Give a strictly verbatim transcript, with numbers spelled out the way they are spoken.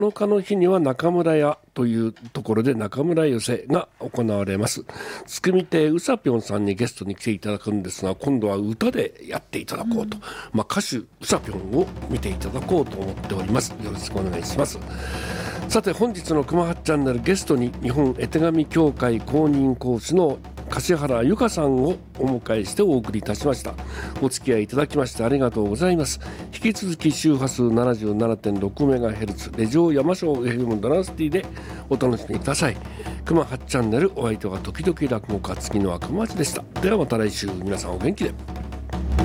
この日の日には中村屋というところで中村寄せが行われます。つくみ亭うさぴょんさんにゲストに来ていただくんですが、今度は歌でやっていただこうと、うんまあ、歌手うさぴょんを見ていただこうと思っております。よろしくお願いします。さて本日のくまはちチャンネル、ゲストに日本絵手紙協会公認講師の樫原由香さんをお迎えしてお送りいたしました。お付き合いいただきましてありがとうございます。引き続き周波数 ななじゅうななてんろくメガヘルツ レジオ山椒 エフエム ダナスティでお楽しみください。くまはちチャンネル、お相手は時々落語家月野悪魔でした。ではまた来週、皆さんお元気で。